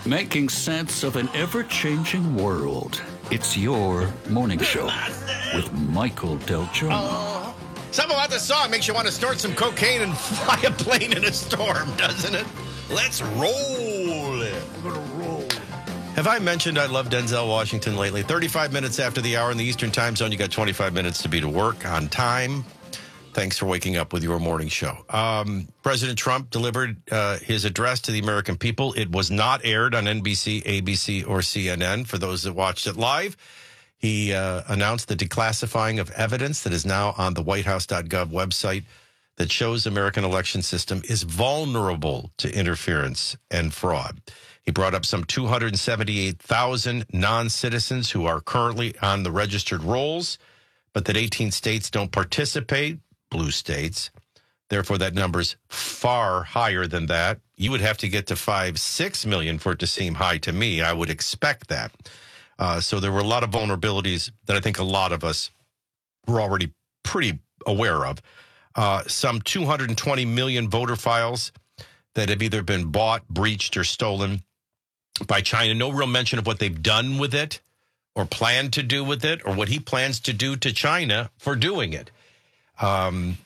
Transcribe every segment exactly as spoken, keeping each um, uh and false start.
Making sense of an ever-changing world. It's your morning show with Michael Del Giorno. Oh, something about this song makes you want to snort some cocaine and fly a plane in a storm, doesn't it? Let's roll it. I'm going to roll. Have I mentioned I love Denzel Washington lately? thirty-five minutes after the hour in the Eastern Time Zone, you got twenty-five minutes to be to work on time. Thanks for waking up with your morning show. Um, President Trump delivered uh, his address to the American people. It was not aired on N B C, A B C, or C N N. For those that watched it live, he uh, announced the declassifying of evidence that is now on the white house dot gov website that shows the American election system is vulnerable to interference and fraud. He brought up some two hundred seventy-eight thousand non-citizens who are currently on the registered rolls, but that eighteen states don't participate. Blue states. Therefore, that number's far higher than that. You would have to get to five, six million for it to seem high to me. I would expect that. Uh, so there were a lot of vulnerabilities that I think a lot of us were already pretty aware of. Uh, some two hundred twenty million voter files that have either been bought, breached, or stolen by China. No real mention of what they've done with it or plan to do with it or what he plans to do to China for doing it. Um,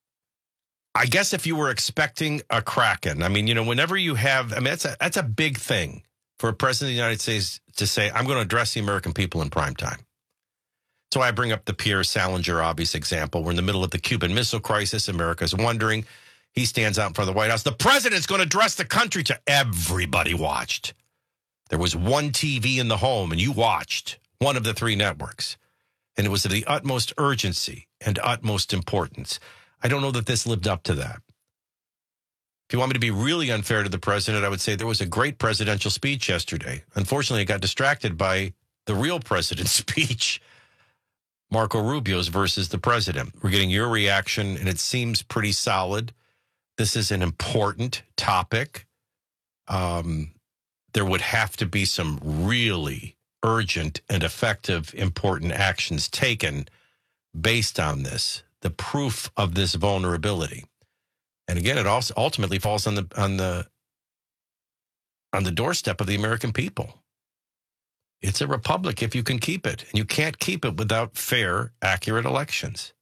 I guess if you were expecting a Kraken, I mean, you know, whenever you have, I mean, that's a, that's a big thing for a president of the United States to say, I'm going to address the American people in prime time. So I bring up the Pierre Salinger obvious example. We're in the middle of the Cuban Missile Crisis. America's wondering. He stands out in front of the White House. The president's going to address the country to everybody watched. There was one T V in the home and you watched one of the three networks. And it was of the utmost urgency and utmost importance. I don't know that this lived up to that. If you want me to be really unfair to the president, I would say there was a great presidential speech yesterday. Unfortunately, I got distracted by the real president's speech, Marco Rubio's versus the president. We're getting your reaction, and it seems pretty solid. This is an important topic. Um, there would have to be some really urgent and effective, important actions taken based on this, the proof of this vulnerability. And again, it also ultimately falls on the on the on the doorstep of the American people. It's a republic if you can keep it, and you can't keep it without fair, accurate elections.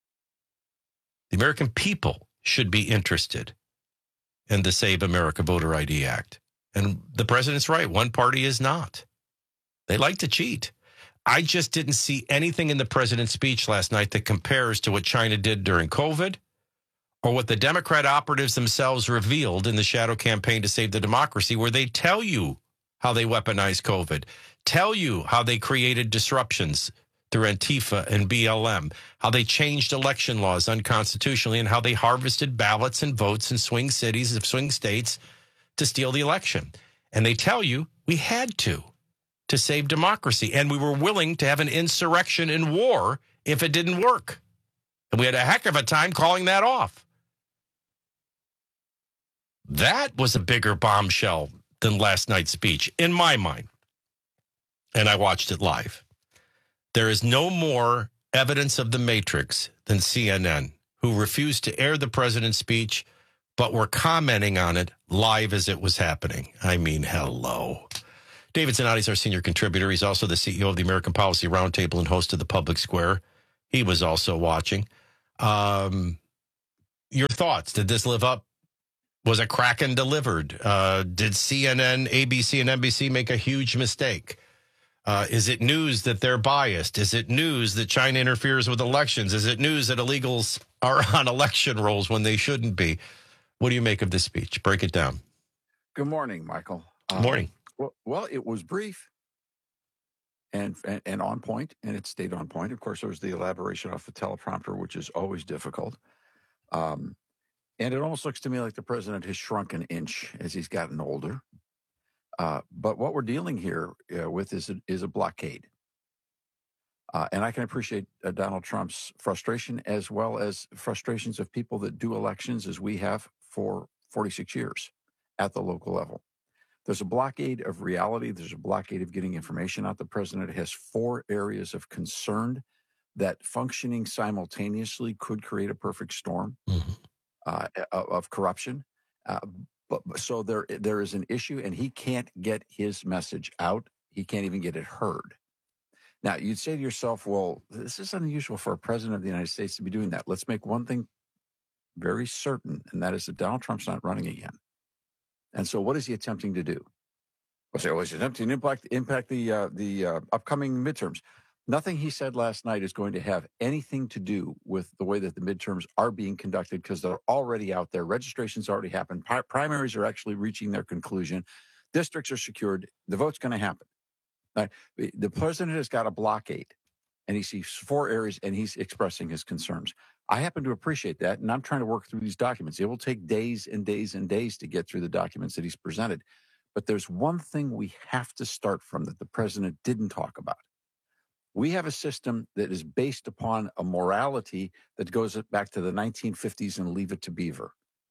The American people should be interested in the Save America Voter I D Act. And the president's right, one party is not. They like to cheat. I just didn't see anything in the president's speech last night that compares to what China did during COVID or what the Democrat operatives themselves revealed in the shadow campaign to save the democracy, where they tell you how they weaponized COVID, tell you how they created disruptions through Antifa and B L M, how they changed election laws unconstitutionally, and how they harvested ballots and votes in swing cities of swing states to steal the election. And they tell you we had to. to save democracy. And we were willing to have an insurrection and war if it didn't work. And we had a heck of a time calling that off. That was a bigger bombshell than last night's speech, in my mind. And I watched it live. There is no more evidence of the Matrix than C N N, who refused to air the president's speech, but were commenting on it live as it was happening. I mean, hello. David Zanotti is our senior contributor. He's also the C E O of the American Policy Roundtable and host of the Public Square. He was also watching. Um, your thoughts? Did this live up? Was a Kraken delivered? Uh, did C N N, A B C, and N B C make a huge mistake? Uh, is it news that they're biased? Is it news that China interferes with elections? Is it news that illegals are on election rolls when they shouldn't be? What do you make of this speech? Break it down. Good morning, Michael. Good morning. Um, Well, well, it was brief and, and and on point, and it stayed on point. Of course, there was the elaboration off the teleprompter, which is always difficult. Um, and it almost looks to me like the president has shrunk an inch as he's gotten older. Uh, but what we're dealing here uh, with is a, is a blockade. Uh, and I can appreciate uh, Donald Trump's frustration as well as frustrations of people that do elections as we have for forty-six years at the local level. There's a blockade of reality. There's a blockade of getting information out. The president has four areas of concern that functioning simultaneously could create a perfect storm Mm-hmm. uh, of corruption. Uh, But so there, there is an issue, and he can't get his message out. He can't even get it heard. Now, you'd say to yourself, well, this is unusual for a president of the United States to be doing that. Let's make one thing very certain, and that is that Donald Trump's not running again. And so what is he attempting to do? Well, say, well, he's attempting to impact, impact the, uh, the uh, upcoming midterms. Nothing he said last night is going to have anything to do with the way that the midterms are being conducted, because they're already out there. Registration's already happened. Pri- primaries are actually reaching their conclusion. Districts are secured. The vote's going to happen. Right? The president has got a blockade, and he sees four areas, and he's expressing his concerns. I happen to appreciate that, and I'm trying to work through these documents. It will take days and days and days to get through the documents that he's presented. But there's one thing we have to start from that the president didn't talk about. We have a system that is based upon a morality that goes back to the nineteen fifties and Leave It to Beaver.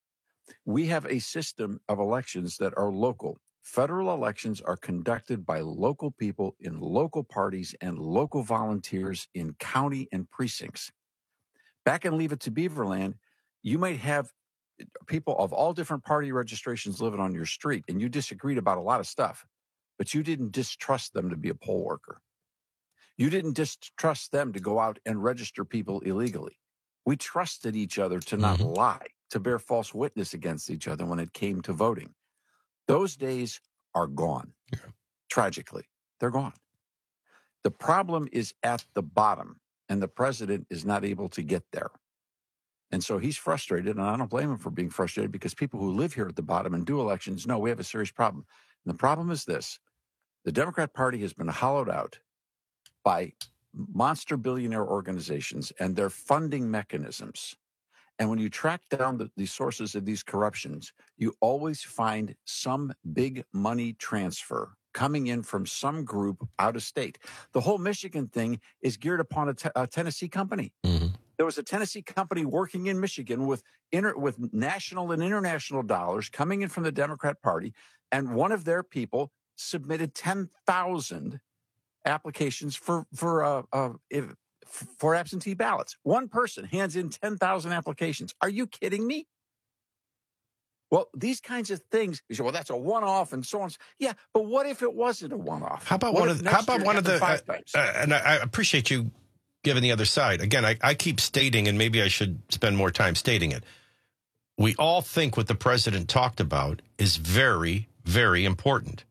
We have a system of elections that are local. Federal elections are conducted by local people in local parties and local volunteers in county and precincts. Back in Leave It to Beaverland, you might have people of all different party registrations living on your street, and you disagreed about a lot of stuff, but you didn't distrust them to be a poll worker. You didn't distrust them to go out and register people illegally. We trusted each other to not mm-hmm. lie, to bear false witness against each other when it came to voting. Those days are gone. Yeah. Tragically, they're gone. The problem is at the bottom, and the president is not able to get there. And so he's frustrated, and I don't blame him for being frustrated, because people who live here at the bottom and do elections know we have a serious problem. And the problem is this. The Democrat Party has been hollowed out by monster billionaire organizations and their funding mechanisms. And when you track down the, the sources of these corruptions, you always find some big money transfer coming in from some group out of state. The whole Michigan thing is geared upon a, te- a Tennessee company. Mm-hmm. There was a Tennessee company working in Michigan with inter- with national and international dollars coming in from the Democrat Party, and one of their people submitted ten thousand applications for for uh, uh, if, for absentee ballots. One person hands in ten thousand applications. Are you kidding me? Well, these kinds of things, you say, well, that's a one-off and so on. Yeah, but what if it wasn't a one-off? How about what one of the, how about one of the, uh, uh, and I, I appreciate you giving the other side. Again, I, I keep stating, and maybe I should spend more time stating it. We all think what the president talked about is very, very important.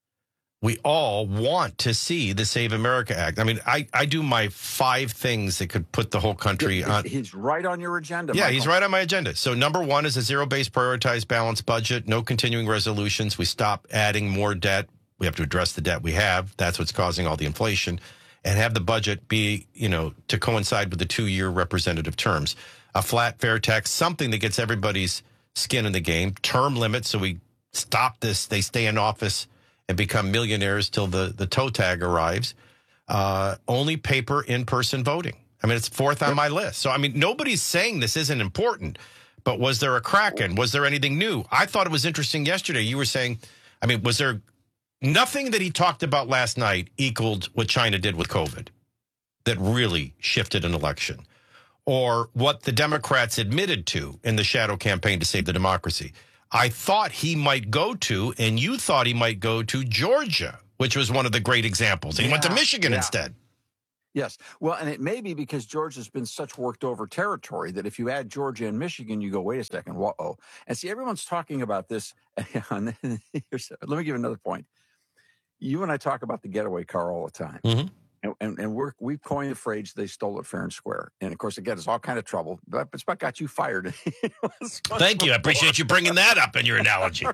We all want to see the Save America Act. I mean, I, I do my five things that could put the whole country he's, on. He's right on your agenda. Yeah, Michael. He's right on my agenda. So number one is a zero-based prioritized balanced budget, no continuing resolutions. We stop adding more debt. We have to address the debt we have. That's what's causing all the inflation. And have the budget be, you know, to coincide with the two-year representative terms. A flat, fair tax, something that gets everybody's skin in the game. Term limits, so we stop this. They stay in office and become millionaires till the, the toe tag arrives. Uh, only paper in-person voting. I mean, it's fourth on my list. So, I mean, nobody's saying this isn't important, but was there a crack-in? Was there anything new? I thought it was interesting yesterday. You were saying, I mean, was there nothing that he talked about last night equaled what China did with COVID that really shifted an election? Or what the Democrats admitted to in the shadow campaign to save the democracy? I thought he might go to, and you thought he might go to Georgia, which was one of the great examples. He yeah, went to Michigan yeah. instead. Yes. Well, and it may be because Georgia's been such worked over territory that if you add Georgia and Michigan, you go, wait a second, whoa. And see, everyone's talking about this. Let me give you another point. You and I talk about the getaway car all the time. Mm-hmm. And, and, and we're, we've coined the phrase, they stole it fair and square. And, of course, again, it's all kind of trouble. But it's about got you fired. Thank you. I appreciate you bringing that up in your analogy.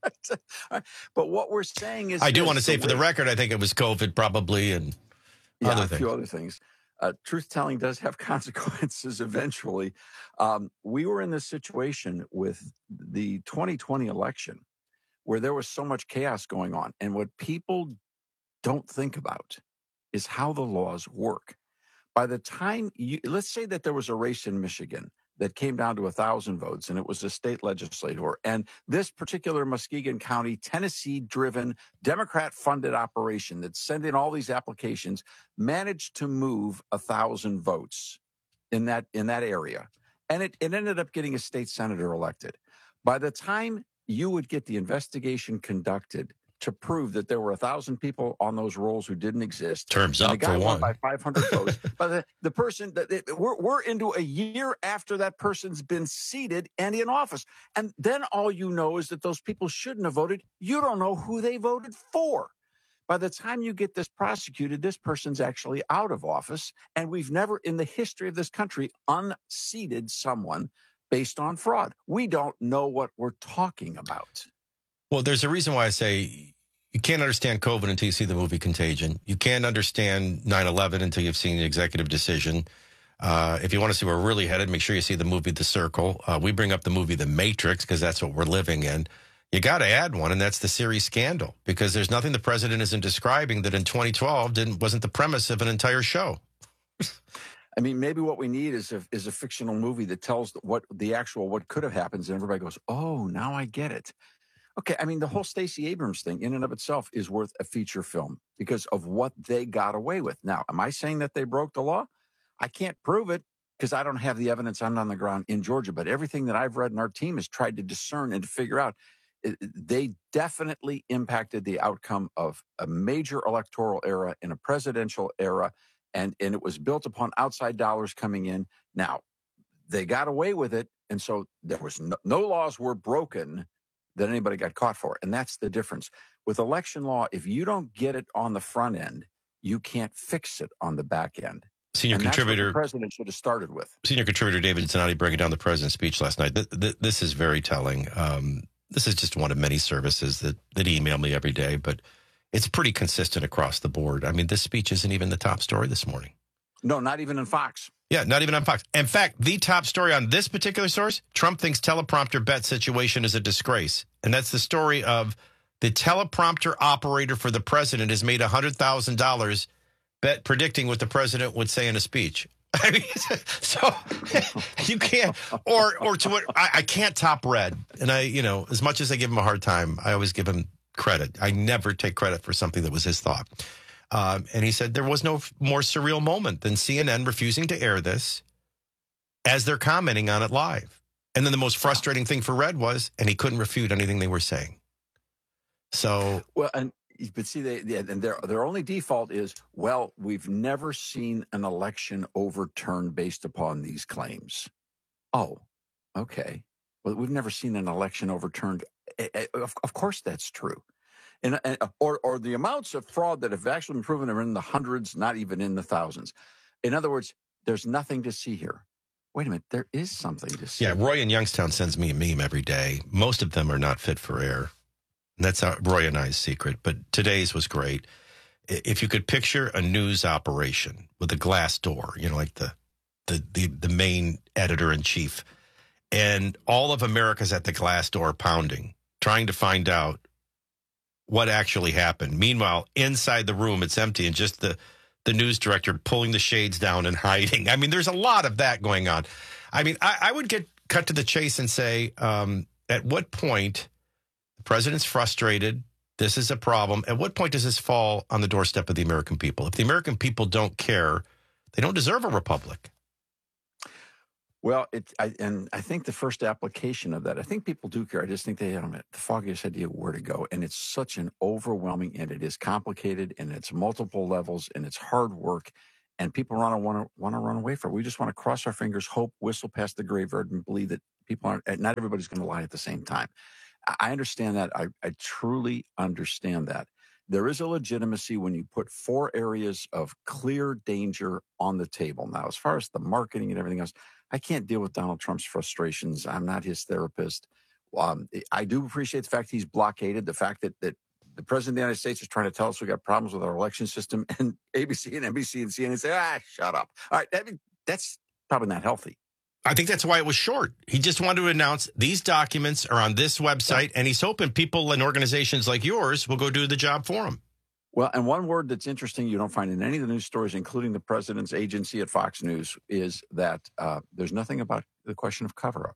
But what we're saying is... I do want to say, for the record, I think it was COVID probably and yeah, other a things. few other things. Uh, truth-telling does have consequences eventually. Um, we were in this situation with the twenty twenty election where there was so much chaos going on. And what people don't think about is how the laws work. By the time you, let's say that there was a race in Michigan that came down to a thousand votes and it was a state legislator. And this particular Muskegon County, Tennessee-driven, Democrat-funded operation that sent in all these applications managed to move a thousand votes in that, in that area. And it, it ended up getting a state senator elected. By the time you would get the investigation conducted to prove that there were a thousand people on those rolls who didn't exist. Terms and up the guy for won one by five hundred votes. But the, the person that it, we're, we're into a year after that person's been seated and in office. And then all you know is that those people shouldn't have voted. You don't know who they voted for. By the time you get this prosecuted, this person's actually out of office. And we've never in the history of this country unseated someone based on fraud. We don't know what we're talking about. Well, there's a reason why I say you can't understand COVID until you see the movie Contagion. You can't understand nine eleven until you've seen the executive decision. Uh, if you want to see where we're really headed, make sure you see the movie The Circle. Uh, we bring up the movie The Matrix because that's what we're living in. You got to add one, and that's the series Scandal, because there's nothing the president isn't describing that in twenty twelve didn't wasn't the premise of an entire show. I mean, maybe what we need is a, is a fictional movie that tells what the actual, what could have happened. And everybody goes, oh, now I get it. Okay. I mean, the whole Stacey Abrams thing in and of itself is worth a feature film because of what they got away with. Now, am I saying that they broke the law? I can't prove it because I don't have the evidence. I'm on the ground in Georgia, but everything that I've read and our team has tried to discern and to figure out, it, they definitely impacted the outcome of a major electoral era in a presidential era. And, and it was built upon outside dollars coming in. Now, they got away with it. And so there was no, no laws were broken that anybody got caught for. And that's the difference. With election law, if you don't get it on the front end, you can't fix it on the back end. Senior and contributor, that's what the president should have started with. Senior contributor David Zanotti breaking down the president's speech last night. Th- th- this is very telling. Um, this is just one of many services that, that email me every day, but it's pretty consistent across the board. I mean, this speech isn't even the top story this morning. No, not even in Fox. Yeah, not even on Fox. In fact, the top story on this particular source, Trump thinks teleprompter bet situation is a disgrace. And that's the story of the teleprompter operator for the president has made one hundred thousand dollars bet predicting what the president would say in a speech. I mean, so you can't, or or to what, I, I can't top Red. And I, you know, as much as I give him a hard time, I always give him credit. I never take credit for something that was his thought. Um, and he said there was no more surreal moment than C N N refusing to air this as they're commenting on it live. And then the most frustrating thing for Red was, and he couldn't refute anything they were saying. So, well, and but see, they, they and their their only default is, well, we've never seen an election overturned based upon these claims. Oh, okay. Well, we've never seen an election overturned. Of, of course, that's true. And, and or or the amounts of fraud that have actually been proven are in the hundreds, not even in the thousands. In other words, there's nothing to see here. Wait a minute, there is something to see. Yeah, Roy in Youngstown sends me a meme every day. Most of them are not fit for air. And that's our, Roy and I's secret. But today's was great. If you could picture a news operation with a glass door, you know, like the the the, the main editor in chief, and all of America's at the glass door pounding, trying to find out what actually happened. Meanwhile, inside the room, it's empty and just the, the news director pulling the shades down and hiding. I mean, there's a lot of that going on. I mean, I, I would get cut to the chase and say, um, at what point the president's frustrated, this is a problem. At what point does this fall on the doorstep of the American people? If the American people don't care, they don't deserve a republic. Well, it I, and I think the first application of that, I think people do care. I just think they have the foggiest idea where to go. And it's such an overwhelming, and it is complicated, and it's multiple levels, and it's hard work. And people want to want to want to run away from it. We just want to cross our fingers, hope, whistle past the graveyard, and believe that people aren't, not everybody's going to lie at the same time. I understand that. I, I truly understand that. There is a legitimacy when you put four areas of clear danger on the table. Now, as far as the marketing and everything else, I can't deal with Donald Trump's frustrations. I'm not his therapist. Um, I do appreciate the fact he's blockaded, the fact that that the president of the United States is trying to tell us we got problems with our election system, and A B C and N B C and C N N say, ah, shut up. All right, that, that's probably not healthy. I think that's why it was short. He just wanted to announce these documents are on this website, yeah. And he's hoping people and organizations like yours will go do the job for him. Well, and one word that's interesting you don't find in any of the news stories, including the president's agency at Fox News, is that uh, there's nothing about the question of cover-up.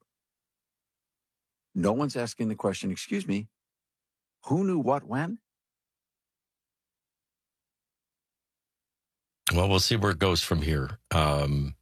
No one's asking the question, excuse me, who knew what when? Well, we'll see where it goes from here. Um,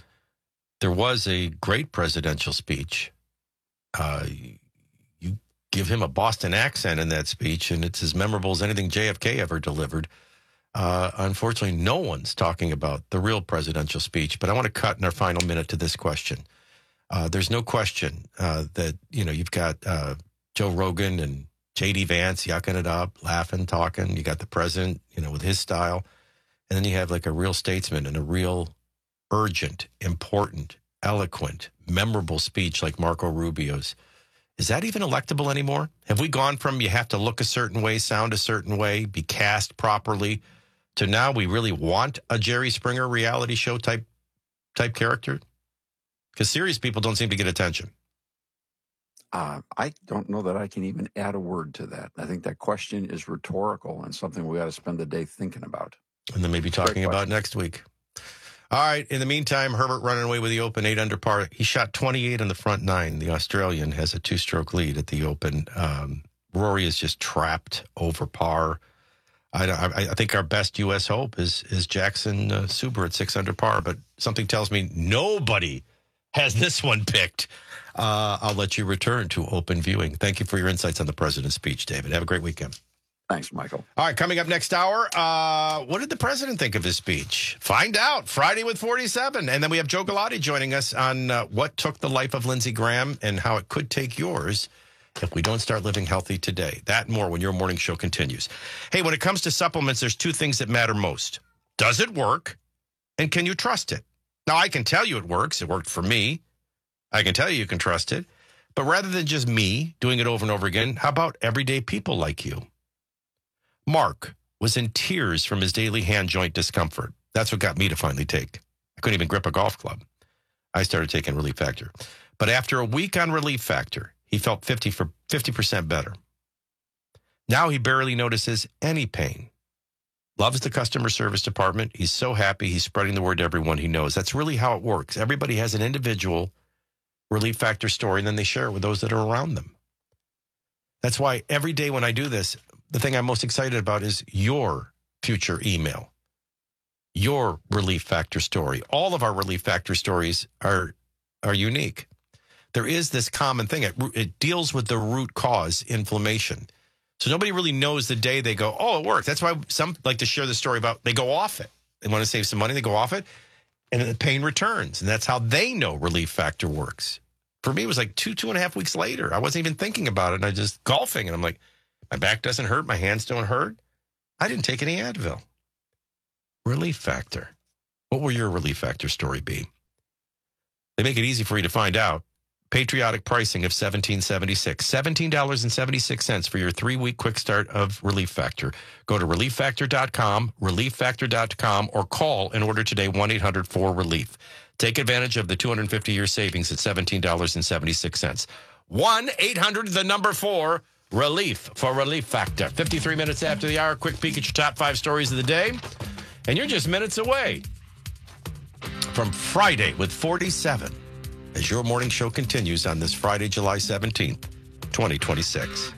there was a great presidential speech. Uh, you give him a Boston accent in that speech, and it's as memorable as anything J F K ever delivered. Uh, unfortunately, no one's talking about the real presidential speech, but I want to cut in our final minute to this question. Uh, there's no question uh, that, you know, you've got uh, Joe Rogan and J D Vance yucking it up, laughing, talking. You got the president, you know, with his style. And then you have like a real statesman and a real urgent, important, eloquent, memorable speech like Marco Rubio's. Is that even electable anymore? Have we gone from you have to look a certain way, sound a certain way, be cast properly, to now we really want a Jerry Springer reality show type type character? Because serious people don't seem to get attention. Uh, I don't know that I can even add a word to that. I think that question is rhetorical and something we got to spend the day thinking about. And then maybe talking about next week. All right. In the meantime, Herbert running away with the Open, eight under par. He shot twenty-eight in the front nine. The Australian has a two-stroke lead at the Open. Um, Rory is just trapped over par. I, I, I think our best U S hope is is Jackson uh, Suber at six under par, but something tells me nobody has this one picked. Uh, I'll let you return to open viewing. Thank you for your insights on the president's speech, David. Have a great weekend. Thanks, Michael. All right, coming up next hour, uh, what did the president think of his speech? Find out Friday with forty-seven. And then we have Joe Galati joining us on uh, what took the life of Lindsey Graham and how it could take yours if we don't start living healthy today. That and more when your morning show continues. Hey, when it comes to supplements, there's two things that matter most. Does it work? And can you trust it? Now, I can tell you it works. It worked for me. I can tell you you can trust it. But rather than just me doing it over and over again, how about everyday people like you? Mark was in tears from his daily hand joint discomfort. That's what got me to finally take. I couldn't even grip a golf club. I started taking Relief Factor. But after a week on Relief Factor, he felt fifty for fifty percent better. Now he barely notices any pain. Loves the customer service department. He's so happy he's spreading the word to everyone he knows. That's really how it works. Everybody has an individual Relief Factor story, and then they share it with those that are around them. That's why every day when I do this, the thing I'm most excited about is your future email, your Relief Factor story. All of our Relief Factor stories are are unique. There is this common thing. It, it deals with the root cause, inflammation. So nobody really knows the day they go, oh, it worked. That's why some like to share the story about they go off it. They want to save some money. They go off it, and the pain returns. And that's how they know Relief Factor works. For me, it was like two, two and a half weeks later. I wasn't even thinking about it. And I just golfing, and I'm like, my back doesn't hurt. My hands don't hurt. I didn't take any Advil. Relief Factor. What will your Relief Factor story be? They make it easy for you to find out. Patriotic pricing of seventeen seventy-six. seventeen dollars and seventy-six cents for your three-week quick start of Relief Factor. Go to relief factor dot com, relief factor dot com, or call and order today one eight hundred four relief. Take advantage of the two hundred fifty year savings at seventeen dollars and seventy-six cents. one eight hundred, the number four, relief for Relief Factor. fifty-three minutes after the hour, quick peek at your top five stories of the day. And you're just minutes away from Friday with forty-seven as your morning show continues on this Friday, July seventeenth, twenty twenty-six.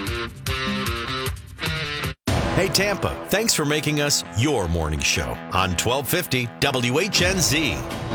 Hey, Tampa, thanks for making us your morning show on twelve fifty W H N Z.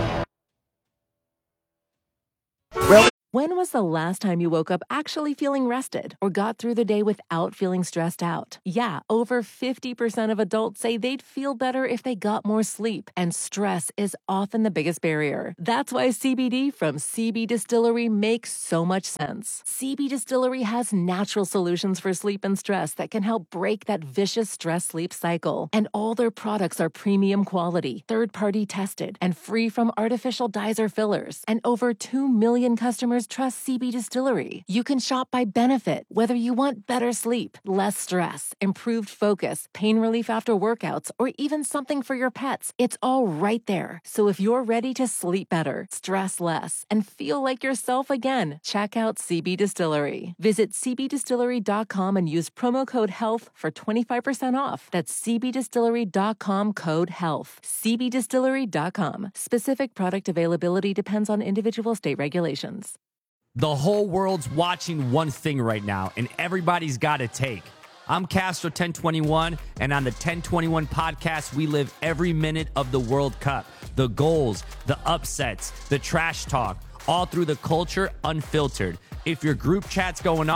When was the last time you woke up actually feeling rested or got through the day without feeling stressed out? Yeah, over fifty percent of adults say they'd feel better if they got more sleep, and stress is often the biggest barrier. That's why C B D from C B Distillery makes so much sense. C B Distillery has natural solutions for sleep and stress that can help break that vicious stress-sleep cycle. And all their products are premium quality, third-party tested, and free from artificial dyes or fillers. And over two million customers trust C B Distillery. You can shop by benefit, whether you want better sleep, less stress, improved focus, pain relief after workouts, or even something for your pets. It's all right there. So if you're ready to sleep better, stress less, and feel like yourself again, check out C B Distillery. Visit c b distillery dot com and use promo code HEALTH for twenty-five percent off. That's c b distillery dot com, code HEALTH. c b distillery dot com. Specific product availability depends on individual state regulations. The whole world's watching one thing right now, and everybody's got a take. I'm Castro ten twenty-one, and on the ten twenty-one podcast, we live every minute of the World Cup. The goals, the upsets, the trash talk, all through the culture, unfiltered. If your group chat's going off,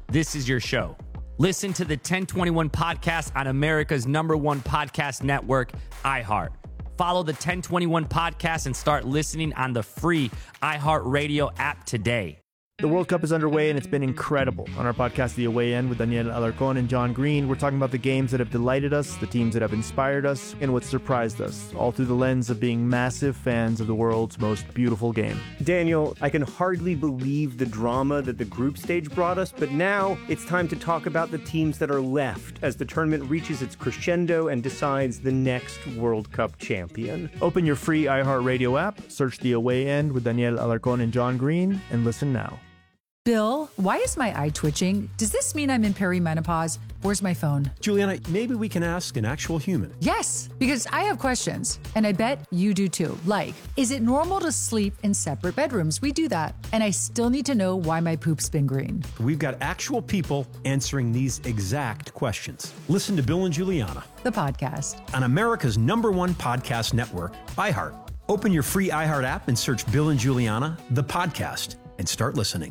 this is your show. Listen to the ten twenty-one podcast on America's number one podcast network, iHeart. Follow the ten twenty-one podcast and start listening on the free iHeartRadio app today. The World Cup is underway, and it's been incredible. On our podcast, The Away End, with Daniel Alarcón and John Green, we're talking about the games that have delighted us, the teams that have inspired us, and what surprised us, all through the lens of being massive fans of the world's most beautiful game. Daniel, I can hardly believe the drama that the group stage brought us, but now it's time to talk about the teams that are left as the tournament reaches its crescendo and decides the next World Cup champion. Open your free iHeartRadio app, search The Away End with Daniel Alarcón and John Green, and listen now. Bill, why is my eye twitching? Does this mean I'm in perimenopause? Where's my phone? Juliana, maybe we can ask an actual human. Yes, because I have questions, and I bet you do too. Like, is it normal to sleep in separate bedrooms? We do that. And I still need to know why my poop's been green. We've got actual people answering these exact questions. Listen to Bill and Juliana, the podcast, on America's number one podcast network, iHeart. Open your free iHeart app and search Bill and Juliana, the podcast, and start listening.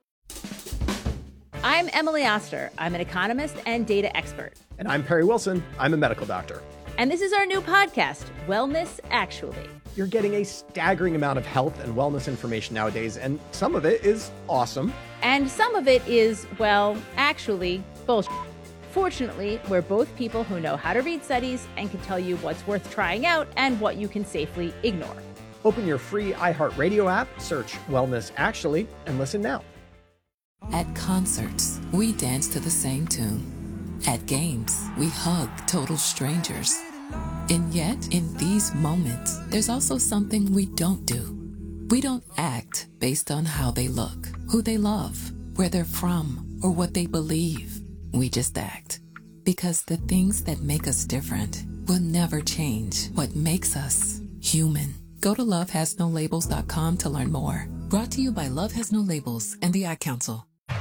I'm Emily Oster. I'm an economist and data expert. And I'm Perry Wilson. I'm a medical doctor. And this is our new podcast, Wellness Actually. You're getting a staggering amount of health and wellness information nowadays, and some of it is awesome. And some of it is, well, actually, bullshit. Fortunately, we're both people who know how to read studies and can tell you what's worth trying out and what you can safely ignore. Open your free iHeartRadio app, search Wellness Actually, and listen now. At concerts, we dance to the same tune. At games, we hug total strangers. And yet, in these moments, there's also something we don't do. We don't act based on how they look, who they love, where they're from, or what they believe. We just act. Because the things that make us different will never change what makes us human. Go to love has no labels dot com to learn more. Brought to you by Love Has No Labels and the Ad Council.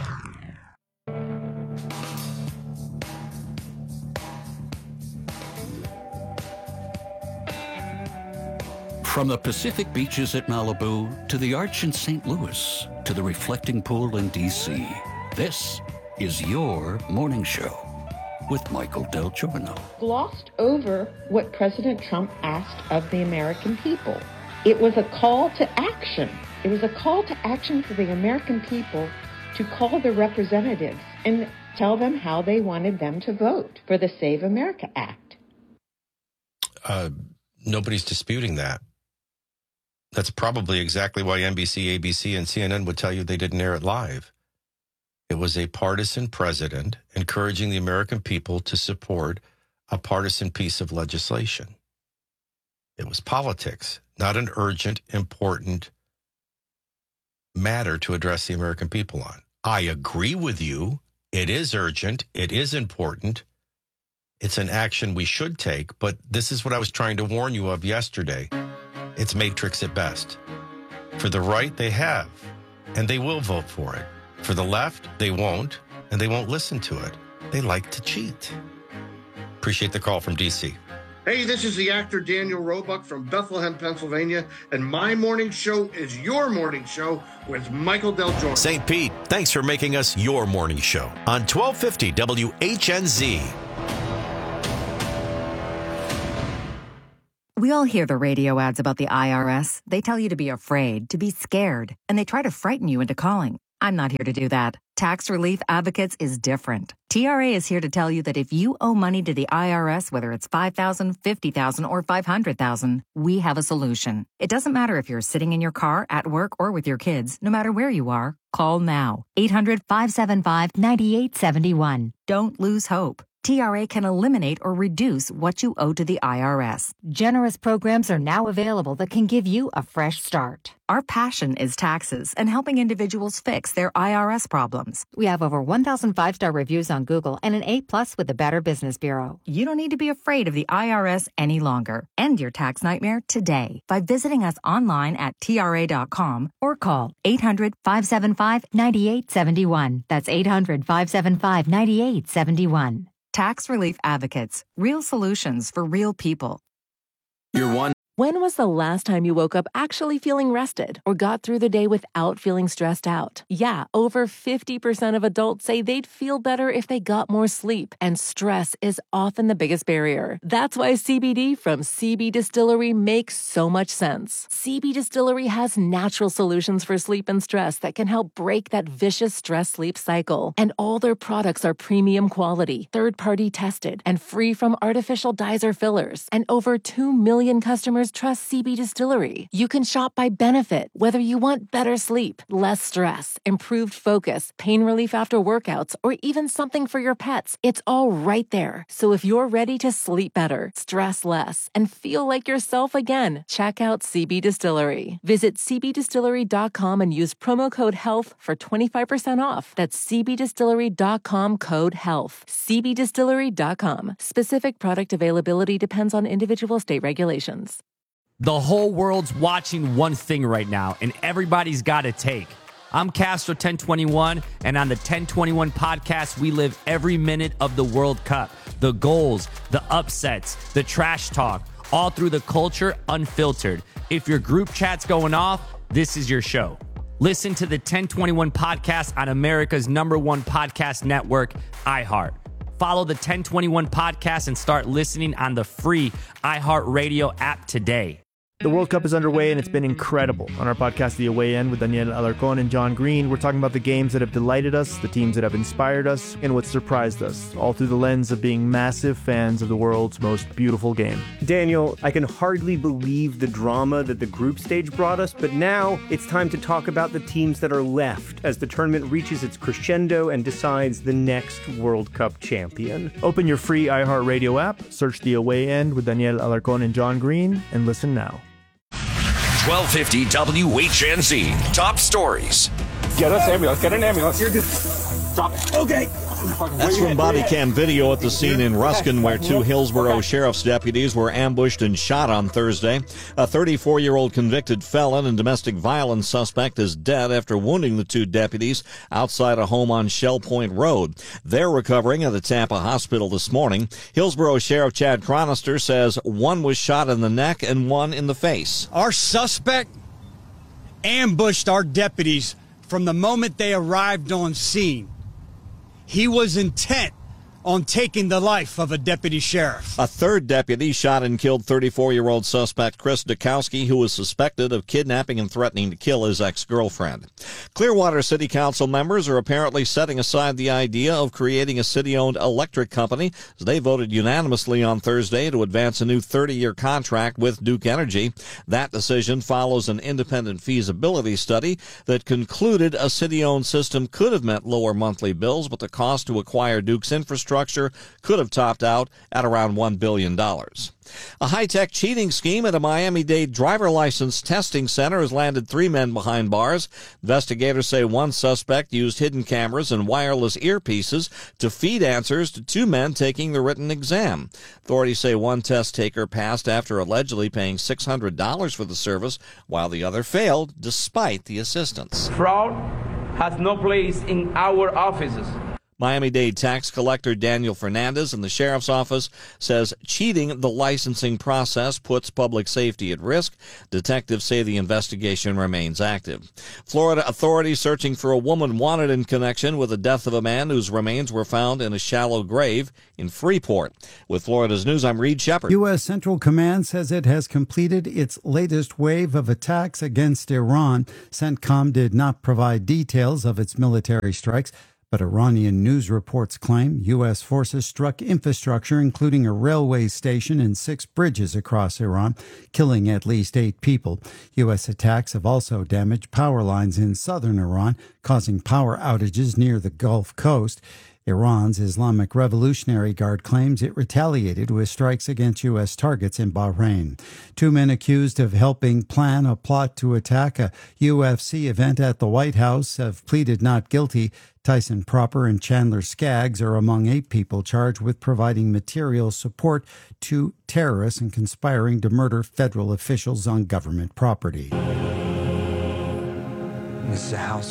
From the Pacific beaches at Malibu to the Arch in Saint Louis to the reflecting pool in D C, this is your morning show with Michael Del Giorno. Glossed over what President Trump asked of the American people. It was a call to action. It was a call to action for the American people to call their representatives and tell them how they wanted them to vote for the Save America Act. Uh, nobody's disputing that. That's probably exactly why N B C, A B C, and C N N would tell you they didn't air it live. It was a partisan president encouraging the American people to support a partisan piece of legislation. It was politics, not an urgent, important matter to address the American people on. I agree with you. It is urgent. It is important. It's an action we should take, but this is what I was trying to warn you of yesterday. It's matrix at best. For the right, they have, and they will vote for it. For the left, they won't, and they won't listen to it. They like to cheat. Appreciate the call from D C. Hey, this is the actor Daniel Roebuck from Bethlehem, Pennsylvania, and my morning show is your morning show with Michael Del Giorno. Saint Pete, thanks for making us your morning show on twelve fifty W H N Z. We all hear the radio ads about the I R S. They tell you to be afraid, to be scared, and they try to frighten you into calling. I'm not here to do that. Tax Relief Advocates is different. T R A is here to tell you that if you owe money to the I R S, whether it's five thousand dollars, fifty thousand dollars, or five hundred thousand dollars, we have a solution. It doesn't matter if you're sitting in your car, at work, or with your kids. No matter where you are, call now. eight hundred, five seven five, nine eight seven one. Don't lose hope. T R A can eliminate or reduce what you owe to the I R S. Generous programs are now available that can give you a fresh start. Our passion is taxes and helping individuals fix their I R S problems. We have over one thousand five-star reviews on Google and an A plus with the Better Business Bureau. You don't need to be afraid of the I R S any longer. End your tax nightmare today by visiting us online at T R A dot com or call eight hundred, five seven five, nine eight seven one. That's eight hundred, five seven five, nine eight seven one. Tax Relief Advocates. Real solutions for real people. You're one When was the last time you woke up actually feeling rested or got through the day without feeling stressed out? Yeah, over fifty percent of adults say they'd feel better if they got more sleep, and stress is often the biggest barrier. That's why C B D from C B Distillery makes so much sense. C B Distillery has natural solutions for sleep and stress that can help break that vicious stress-sleep cycle. And all their products are premium quality, third-party tested, and free from artificial dyes or fillers. And over two million customers trust C B Distillery. You can shop by benefit, whether you want better sleep, less stress, improved focus, pain relief after workouts, or even something for your pets. It's all right there. So if you're ready to sleep better, stress less, and feel like yourself again, check out C B Distillery. Visit c b distillery dot com and use promo code HEALTH for twenty-five percent off. That's c b distillery dot com code HEALTH. c b distillery dot com. Specific product availability depends on individual state regulations. The whole world's watching one thing right now, and everybody's got a take. I'm Castro ten twenty-one, and on the ten twenty-one podcast, we live every minute of the World Cup. The goals, the upsets, the trash talk, all through the culture, unfiltered. If your group chat's going off, this is your show. Listen to the ten twenty-one podcast on America's number one podcast network, iHeart. Follow the ten twenty-one podcast and start listening on the free iHeartRadio app today. The World Cup is underway, and it's been incredible. On our podcast, The Away End, with Daniel Alarcon and John Green, we're talking about the games that have delighted us, the teams that have inspired us, and what surprised us, all through the lens of being massive fans of the world's most beautiful game. Daniel, I can hardly believe the drama that the group stage brought us, but now it's time to talk about the teams that are left as the tournament reaches its crescendo and decides the next World Cup champion. Open your free iHeartRadio app, search The Away End with Daniel Alarcon and John Green, and listen now. twelve fifty W H N Z. Top stories. Get us ambulance. Get an ambulance. You're good. Drop it. Okay. That's from body cam video at the scene in Ruskin, where two Hillsborough Sheriff's deputies were ambushed and shot on Thursday. A thirty-four-year-old convicted felon and domestic violence suspect is dead after wounding the two deputies outside a home on Shell Point Road. They're recovering at a Tampa hospital this morning. Hillsborough Sheriff Chad Chronister says one was shot in the neck and one in the face. Our suspect ambushed our deputies from the moment they arrived on scene. He was intent on taking the life of a deputy sheriff. A third deputy shot and killed thirty-four-year-old suspect Chris Dukowski, who was suspected of kidnapping and threatening to kill his ex-girlfriend. Clearwater City Council members are apparently setting aside the idea of creating a city-owned electric company, as they voted unanimously on Thursday to advance a new thirty-year contract with Duke Energy. That decision follows an independent feasibility study that concluded a city-owned system could have meant lower monthly bills, but the cost to acquire Duke's infrastructure could have topped out at around one billion dollars. A high-tech cheating scheme at a Miami-Dade driver license testing center has landed three men behind bars. Investigators say one suspect used hidden cameras and wireless earpieces to feed answers to two men taking the written exam. Authorities say one test taker passed after allegedly paying six hundred dollars for the service, while the other failed despite the assistance. Fraud has no place in our offices. Miami-Dade tax collector Daniel Fernandez in the sheriff's office says cheating the licensing process puts public safety at risk. Detectives say the investigation remains active. Florida authorities searching for a woman wanted in connection with the death of a man whose remains were found in a shallow grave in Freeport. With Florida's News, I'm Reed Shepard. U S. Central Command says it has completed its latest wave of attacks against Iran. CENTCOM did not provide details of its military strikes, but Iranian news reports claim U S forces struck infrastructure, including a railway station and six bridges across Iran, killing at least eight people. U S attacks have also damaged power lines in southern Iran, causing power outages near the Gulf Coast. Iran's Islamic Revolutionary Guard claims it retaliated with strikes against U S targets in Bahrain. Two men accused of helping plan a plot to attack a U F C event at the White House have pleaded not guilty. Tyson Proper and Chandler Skaggs are among eight people charged with providing material support to terrorists and conspiring to murder federal officials on government property. This is a household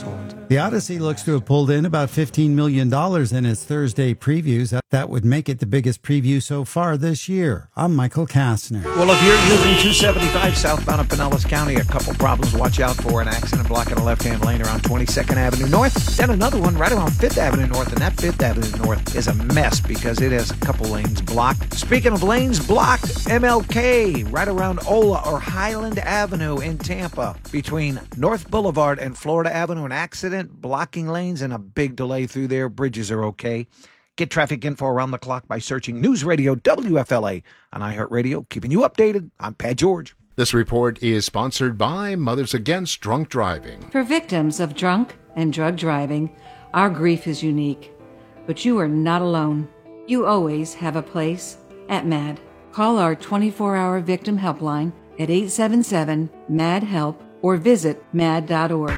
The Odyssey looks to have pulled in about fifteen million dollars in its Thursday previews. That would make it the biggest preview so far this year. I'm Michael Kastner. Well, if you're using two seventy-five southbound of Pinellas County, a couple problems to watch out for. An accident blocking a left-hand lane around twenty-second Avenue North. Then another one right around fifth Avenue North, and that fifth Avenue North is a mess because it has a couple lanes blocked. Speaking of lanes blocked, M L K right around Ola or Highland Avenue in Tampa between North Boulevard and Florida Avenue. An accident blocking lanes and a big delay through there. Bridges are okay. Get traffic info around the clock by searching News Radio W F L A on iHeartRadio. Keeping you updated, I'm Pat George. This report is sponsored by Mothers Against Drunk Driving. For victims of drunk and drug driving, our grief is unique. But you are not alone. You always have a place at M A D. Call our twenty-four hour victim helpline at eight seven seven M A D help or visit mad dot org.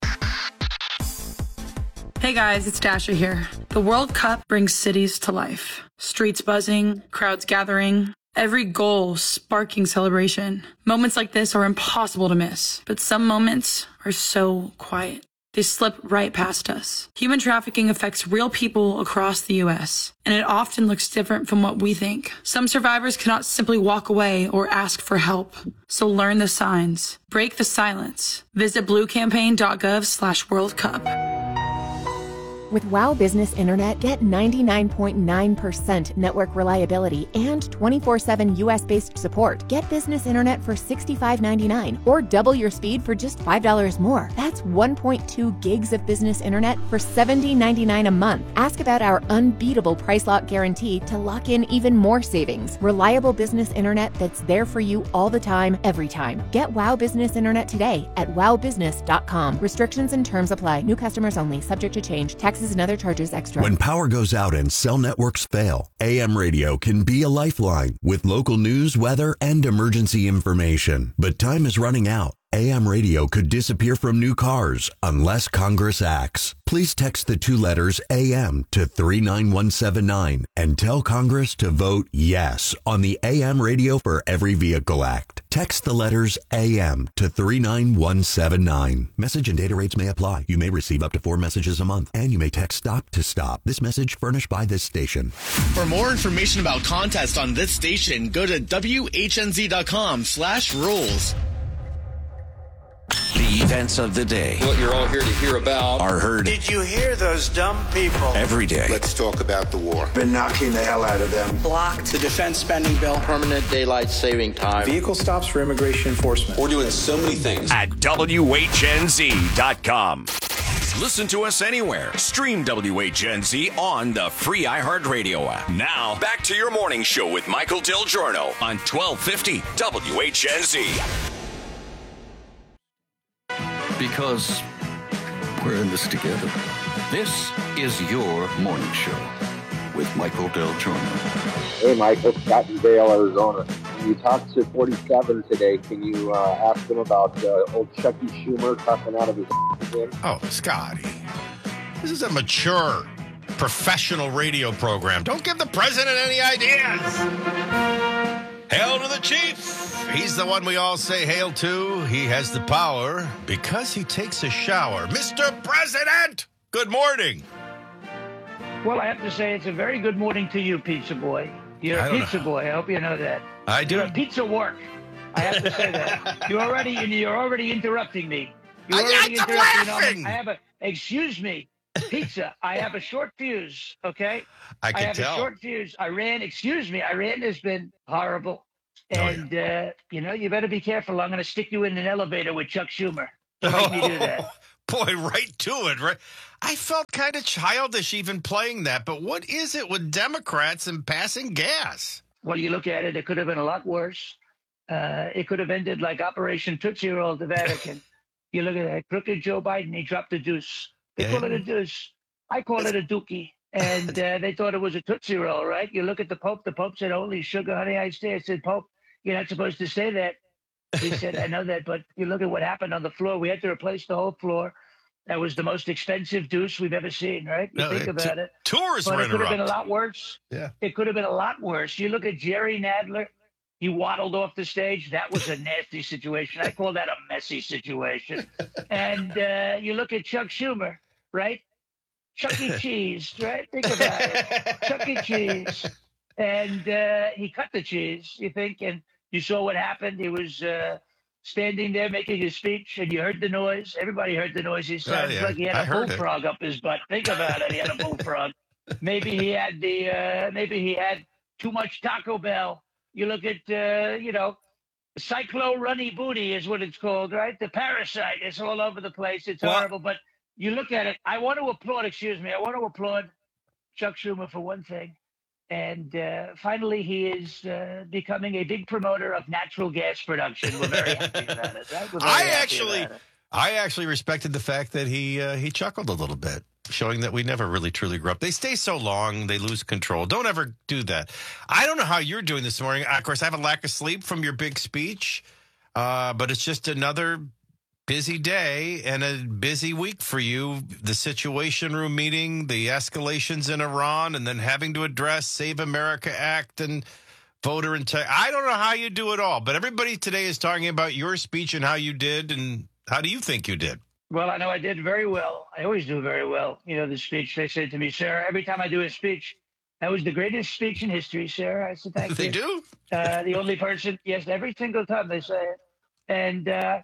Hey guys, it's Dasha here. The World Cup brings cities to life. Streets buzzing, crowds gathering, every goal sparking celebration. Moments like this are impossible to miss, but some moments are so quiet. They slip right past us. Human trafficking affects real people across the U S, and it often looks different from what we think. Some survivors cannot simply walk away or ask for help. So learn the signs. Break the silence. Visit bluecampaign.gov slash World Cup. With WOW Business Internet, get ninety-nine point nine percent network reliability and twenty-four seven U S-based support. Get business internet for sixty-five ninety-nine or double your speed for just five dollars more. That's one point two gigs of business internet for seventy ninety-nine a month. Ask about our unbeatable price lock guarantee to lock in even more savings. Reliable business internet that's there for you all the time, every time. Get WOW Business Internet today at wow business dot com. Restrictions and terms apply. New customers only. Subject to change. Taxes and other charges extra. When power goes out and cell networks fail, A M radio can be a lifeline with local news, weather, and emergency information. But time is running out. A M radio could disappear from new cars unless Congress acts. Please text the two letters A M to three nine one seven nine and tell Congress to vote yes on the A M Radio for Every Vehicle Act. Text the letters A M to three nine one seven nine. Message and data rates may apply. You may receive up to four messages a month, and you may text STOP to STOP. This message furnished by this station. For more information about contests on this station, go to W H N Z dot com slash rules. The events of the day. What you're all here to hear about are heard. Did you hear those dumb people? Every day. Let's talk about the war. Been knocking the hell out of them. Blocked. The defense spending bill. Permanent daylight saving time. Vehicle stops for immigration enforcement. We're doing so many things. At W H N Z dot com. Listen to us anywhere. Stream W H N Z on the free iHeartRadio app. Now, back to your morning show with Michael Del Giorno on twelve fifty W H N Z. Because we're in this together. This is your morning show with Michael Del Giorno. Hey, Michael, Scott in Vale, Arizona. When you talked to forty-seven today, can you uh, ask him about uh, old Chucky Schumer talking out of his again? Oh, Scotty. This is a mature, professional radio program. Don't give the president any ideas. Hail to the chief. He's the one we all say hail to. He has the power because he takes a shower. Mister President, good morning. Well, I have to say it's a very good morning to you, Pizza Boy. You're a pizza know. boy. I hope you know that. I do. You're a pizza work. I have to say that. You're already you're already interrupting me. You're I, already I'm interrupting me. I have a excuse me, pizza. I have a short fuse. Okay. I can I have tell. a short fuse. Iran. Excuse me. Iran has been horrible. And, oh, yeah. uh, you know, you better be careful. I'm going to stick you in an elevator with Chuck Schumer. Don't make me do that. Boy, right to it. Right. I felt kind of childish even playing that. But what is it with Democrats and passing gas? Well, you look at it, it could have been a lot worse. Uh, it could have ended like Operation Tootsie Roll at the Vatican. You look at that. Crooked Joe Biden, he dropped a deuce. They yeah. call it a deuce. I call it a dookie. And uh, they thought it was a Tootsie Roll, right? You look at the Pope. The Pope said, holy sugar, honey, I stay. I said, Pope, you're not supposed to say that. He said, I know that, but you look at what happened on the floor. We had to replace the whole floor. That was the most expensive deuce we've ever seen, right? You no, think t- about it. Tours but were it could have been a interrupted. lot worse. Yeah. It could have been a lot worse. You look at Jerry Nadler. he waddled off the stage. That was a nasty situation. I call that a messy situation. And uh, you look at Chuck Schumer, right? Chuck E. Cheese, right? Think about it. Chuck E. Cheese. And uh, he cut the cheese, you think, and you saw what happened. He was uh, standing there making his speech, and you heard the noise. Everybody heard the noise. He sounded oh, yeah. like he had I a heard bullfrog it. up his butt. Think about it. He had a bullfrog. Maybe he had the. Uh, maybe he had too much Taco Bell. You look at, uh, you know, Cyclo Runny Booty is what it's called, right? The parasite. It's all over the place. It's Well, horrible. But you look at it. I want to applaud. Excuse me. I want to applaud Chuck Schumer for one thing. And uh, finally, he is uh, becoming a big promoter of natural gas production. We're very happy about it, right? We're very I happy actually, about it. I actually respected the fact that he uh, he chuckled a little bit, showing that we never really truly grew up. They stay so long, they lose control. Don't ever do that. I don't know how you're doing this morning. Of course, I have a lack of sleep from your big speech, uh, but it's just another busy day and a busy week for you. The Situation Room meeting, the escalations in Iran, and then having to address Save America Act and voter integrity. I don't know how you do it all, but everybody today is talking about your speech and how you did, and how do you think you did? Well, I know I did very well. I always do very well. You know, the speech, they said to me, Sarah, every time I do a speech, that was the greatest speech in history, Sarah. I said, thank they you. They do? Uh, the only person, yes, every single time they say it. And uh,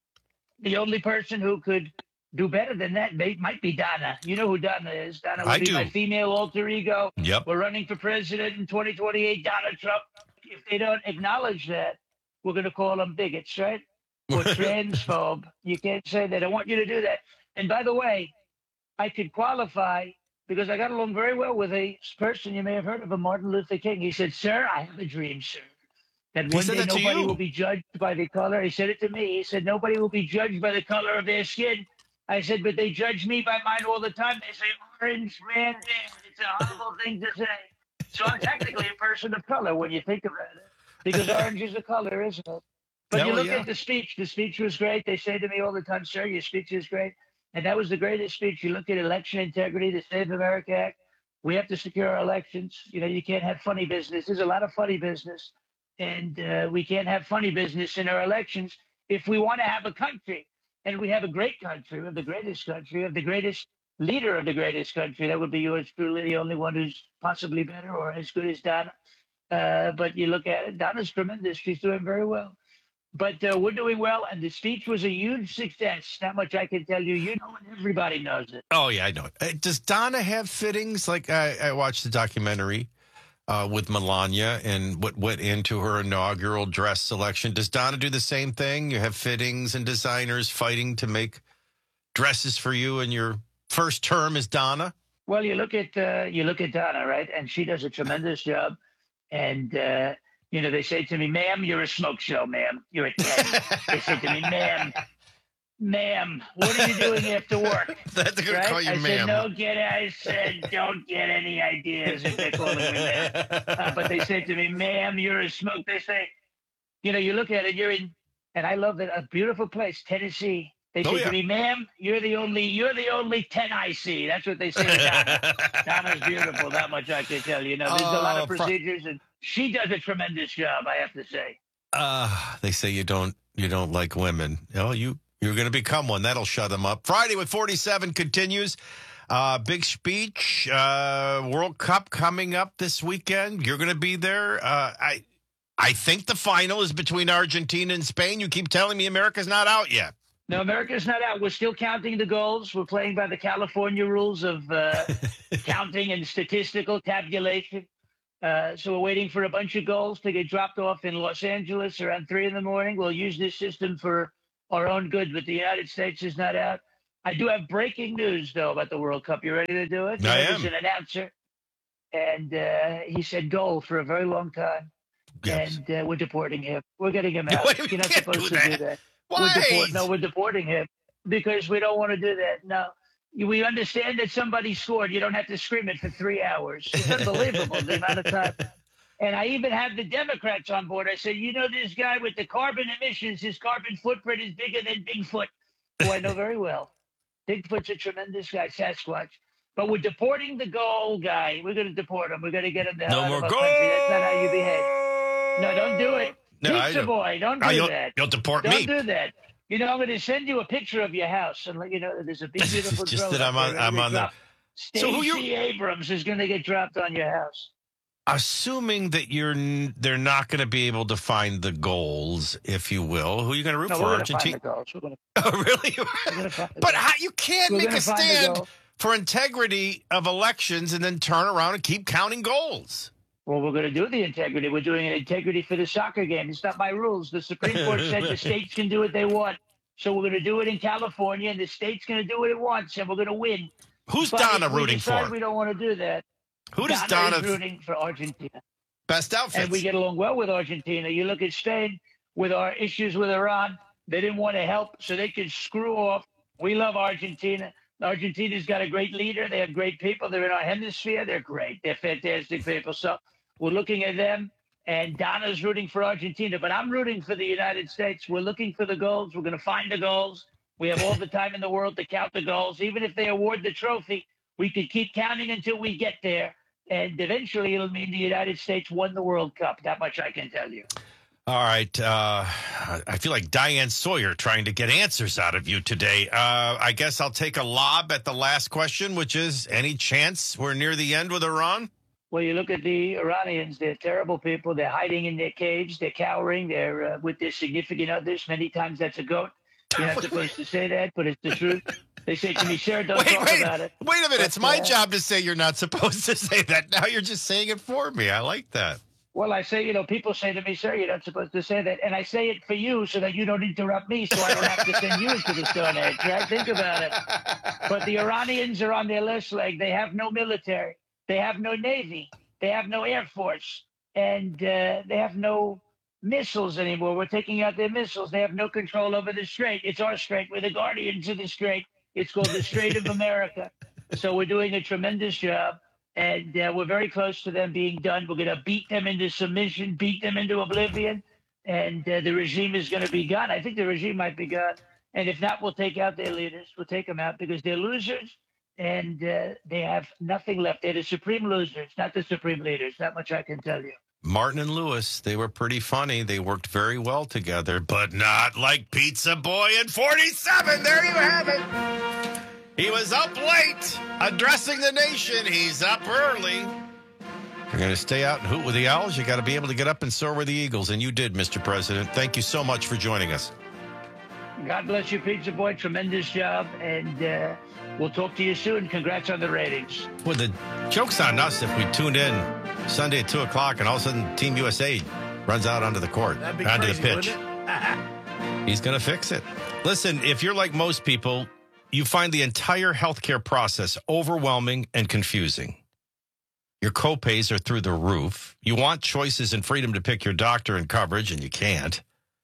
the only person who could do better than that may, might be Donna. You know who Donna is. Donna would I be do. my female alter ego. Yep. We're running for president in twenty twenty-eight, Donald Trump. If they don't acknowledge that, we're going to call them bigots, right? Or transphobe. You can't say that. I want you to do that. And by the way, I could qualify because I got along very well with a person you may have heard of, him, Martin Luther King. He said, sir, I have a dream, sir, that He one said day that to nobody you. will be judged by the color. He said it to me. He said, nobody will be judged by the color of their skin. I said, but they judge me by mine all the time. They say, orange man, damn, it's a horrible thing to say. So I'm technically a person of color when you think about it, because orange is a color, isn't it? But Yeah, you well, look yeah. at the speech. The speech was great. They say to me all the time, sir, your speech is great. And that was the greatest speech. You look at election integrity, the Save America Act. We have to secure our elections. You know, you can't have funny business. There's a lot of funny business. And uh, we can't have funny business in our elections if we want to have a country. And we have a great country. We have the greatest country. We have the greatest leader of the greatest country. That would be yours truly, the only one who's possibly better or as good as Donna. Uh, but you look at it, Donna's tremendous. She's doing very well. But uh, we're doing well, and the speech was a huge success. That much I can tell you. You know, and everybody knows it. Oh, yeah, I know. Uh, Does Donna have fittings? Like, I, I watched the documentary uh, with Melania and what went into her inaugural dress selection. Does Donna do the same thing? You have fittings and designers fighting to make dresses for you in your first term as Donna? Well, you look at uh, you look at Donna, right? And she does a tremendous job. And, uh, you know, they say to me, ma'am, you're a smoke show, ma'am. You're a ten. They say to me, ma'am, ma'am, what are you doing after work? That's going right? to call you I ma'am. said, no, get I said, don't get any ideas if they're calling me ma'am. Uh, but they say to me, ma'am, you're a smoke. They say, you know, you look at it, you're in, and I love it, a beautiful place, Tennessee. They say Oh, yeah. to me, ma'am, you're the only, you're the only ten I see. That's what they say to Donna. Donna's beautiful, that much I can tell you. You know, there's a lot Oh, of fr- procedures, and she does a tremendous job, I have to say. Uh, they say you don't you don't like women. Oh, you you're going to become one. That'll shut them up. Friday with forty-seven continues. Uh, big speech. Uh, World Cup coming up this weekend. You're going to be there. Uh, I I think the final is between Argentina and Spain. You keep telling me America's not out yet. No, America's not out. We're still counting the goals. We're playing by the California rules of uh, counting and statistical tabulation. Uh, so we're waiting for a bunch of goals to get dropped off in Los Angeles around three in the morning. We'll use this system for our own good, but the United States is not out. I do have breaking news, though, about the World Cup. You ready to do it? I There's am. an announcer, and uh, he said goal for a very long time. Yes. And uh, we're deporting him. We're getting him out. Wait, we You're not can't supposed do to do that. that. Why? We're deport- no, we're deporting him because we don't want to do that. No. We understand that somebody scored. You don't have to scream it for three hours. It's unbelievable the amount of time. And I even have the Democrats on board. I said, you know, this guy with the carbon emissions, his carbon footprint is bigger than Bigfoot, who I know very well. Bigfoot's a tremendous guy, Sasquatch. But we're deporting the goal guy. We're going to deport him. We're going to get him the hell No out more of our country. That's not how you behave. No, don't do it. No, Pizza I, boy, don't do I, you'll, that. You'll deport don't me. Don't do that. You know, I'm going to send you a picture of your house and let you know that there's a big, beautiful Just drone that I'm up on, there I'm ready to on the. drop. So who Stacey you? Abrams is going to get dropped on your house. Assuming that you're, n- they're not going to be able to find the goals, if you will. Who are you going to root No, for? we're Argentina. Gonna find the goals. Oh, really? But how, you can't We're make gonna a find the stand goal. for integrity of elections and then turn around and keep counting goals. Well, we're going to do the integrity. We're doing an integrity for the soccer game. It's not my rules. The Supreme Court said the states can do what they want. So we're going to do it in California, and the state's going to do what it wants, and we're going to win. Who's but Donna if we rooting decide for? We don't want to do that. Who does Donna Donna is rooting for Argentina? Best outfits. And we get along well with Argentina. You look at Spain with our issues with Iran. They didn't want to help, so they could screw off. We love Argentina. Argentina's got a great leader. They have great people. They're in our hemisphere. They're great. They're fantastic people. So we're looking at them, and Donna's rooting for Argentina. But I'm rooting for the United States. We're looking for the goals. We're going to find the goals. We have all the time in the world to count the goals. Even if they award the trophy, we could keep counting until we get there. And eventually it'll mean the United States won the World Cup. That much I can tell you. All right. Uh, I feel like Diane Sawyer trying to get answers out of you today. Uh, I guess I'll take a lob at the last question, which is any chance we're near the end with Iran? Well, you look at the Iranians, they're terrible people. They're hiding in their caves. They're cowering. They're uh, with their significant others. Many times that's a goat. You're not supposed to say that, but it's the truth. They say to me, Sarah, don't wait, talk wait, about it. Wait a minute. But, it's my uh, job to say you're not supposed to say that. Now you're just saying it for me. I like that. Well, I say, you know, people say to me, sir, you're not supposed to say that. And I say it for you so that you don't interrupt me so I don't have to send you into the Stone Age, right? Think about it. But the Iranians are on their last leg. They have no military. They have no Navy. They have no Air Force. And uh, they have no missiles anymore. We're taking out their missiles. They have no control over the Strait. It's our Strait. We're the guardians of the Strait. It's called the Strait of America. So we're doing a tremendous job. And uh, we're very close to them being done. We're going to beat them into submission, beat them into oblivion, and uh, the regime is going to be gone. I think the regime might be gone. And if not, we'll take out their leaders. We'll take them out because they're losers, and uh, they have nothing left. They're the supreme losers, not the supreme leaders. That much I can tell you. Martin and Lewis, they were pretty funny. They worked very well together, but not like Pizza Boy in forty-seven. There you have it. He was up late addressing the nation. He's up early. If you're going to stay out and hoot with the Owls, you got to be able to get up and soar with the Eagles. And you did, Mister President. Thank you so much for joining us. God bless you, Pizza Boy. Tremendous job. And uh, we'll talk to you soon. Congrats on the ratings. Well, the joke's on us if we tuned in Sunday at two o'clock and all of a sudden Team U S A runs out onto the court, That'd be onto crazy, the pitch. wouldn't it? He's going to fix it. Listen, if you're like most people, you find the entire healthcare process overwhelming and confusing. Your copays are through the roof. You want choices and freedom to pick your doctor and coverage, and you can't.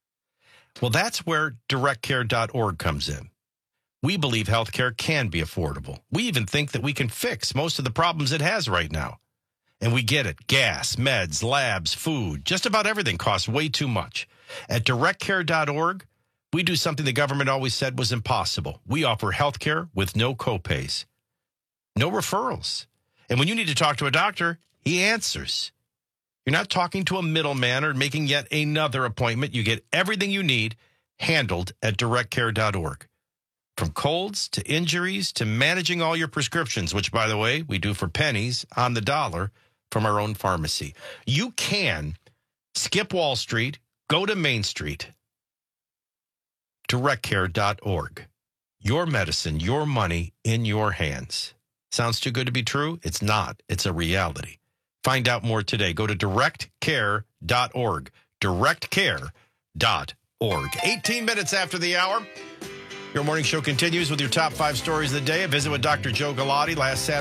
Well, that's where direct care dot org comes in. We believe healthcare can be affordable. We even think that we can fix most of the problems it has right now. And we get it. Gas, meds, labs, food, just about everything costs way too much. At direct care dot org, we do something the government always said was impossible. We offer health care with no copays, no referrals. And when you need to talk to a doctor, he answers. You're not talking to a middleman or making yet another appointment. You get everything you need handled at direct care dot org. From colds to injuries to managing all your prescriptions, which, by the way, we do for pennies on the dollar from our own pharmacy. You can skip Wall Street, go to Main Street. direct care dot org. Your medicine, your money in your hands. Sounds too good to be true? It's not. It's a reality. Find out more today. Go to direct care dot org. direct care dot org. eighteen minutes after the hour. Your morning show continues with your top five stories of the day. A visit with Doctor Joe Galati last Saturday.